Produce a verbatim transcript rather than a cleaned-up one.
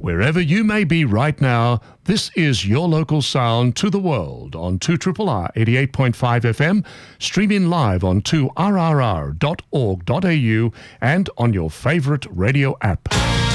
Wherever you may be right now, this is your local sound to the world on two R R R eighty-eight point five F M, streaming live on two R R R dot org dot A U and on your favorite radio app.